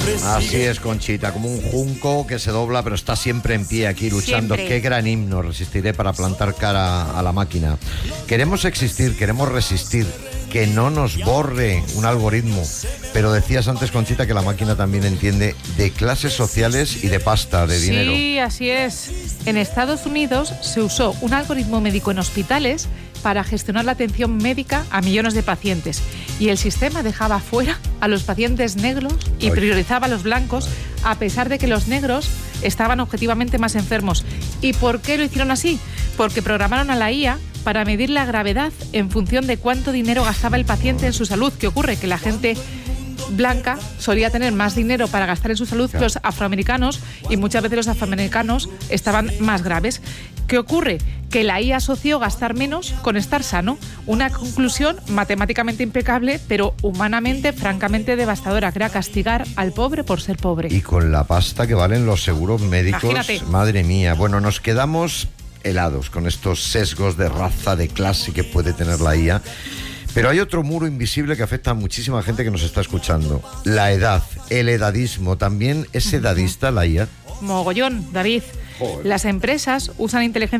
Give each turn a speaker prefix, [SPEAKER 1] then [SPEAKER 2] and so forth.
[SPEAKER 1] Así es, Conchita, como un junco que se dobla pero está siempre en pie aquí luchando.
[SPEAKER 2] Siempre.
[SPEAKER 1] Qué gran himno, resistiré para plantar cara a la máquina. Queremos existir, queremos resistir, que no nos borre un algoritmo. Pero decías antes, Conchita, que la máquina también entiende de clases sociales y de pasta, de dinero.
[SPEAKER 3] Sí, así es. En Estados Unidos se usó un algoritmo médico en hospitales para gestionar la atención médica a millones de pacientes. Y el sistema dejaba fuera a los pacientes negros y priorizaba a los blancos, a pesar de que los negros estaban objetivamente más enfermos. ¿Y por qué lo hicieron así? Porque programaron a la IA para medir la gravedad en función de cuánto dinero gastaba el paciente en su salud. ¿Qué ocurre? Que la gente blanca solía tener más dinero para gastar en su salud que los afroamericanos, y muchas veces los afroamericanos estaban más graves. ¿Qué ocurre? Que la IA asoció gastar menos con estar sano. Una conclusión matemáticamente impecable, pero humanamente francamente devastadora, que era castigar al pobre por ser pobre.
[SPEAKER 1] Y con la pasta que valen los seguros médicos,
[SPEAKER 3] Imagínate.
[SPEAKER 1] madre mía. Bueno, nos quedamos helados con estos sesgos de raza, de clase que puede tener la IA. Pero hay otro muro invisible que afecta a muchísima gente que nos está escuchando. La edad, el edadismo. ¿También es edadista la IA?
[SPEAKER 3] Mogollón, David.
[SPEAKER 1] Joder.
[SPEAKER 3] Las empresas usan inteligencia